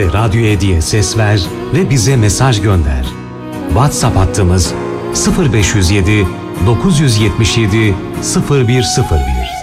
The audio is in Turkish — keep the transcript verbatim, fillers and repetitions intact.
Türkiye Radyo'ya diye ses ver ve bize mesaj gönder. WhatsApp hattımız sıfır beş yüz yedi dokuz yüz yetmiş yedi sıfır bir sıfır bir.